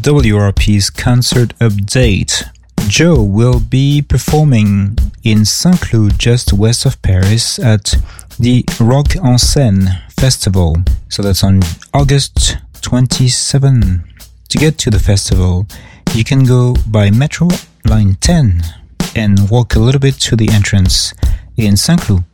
WRP's concert update. Joe will be performing in Saint-Cloud, just west of Paris, at the Rock en Seine festival. So that's on August 27. To get to the festival, you can go by Metro Line 10 and walk a little bit to the entrance in Saint-Cloud.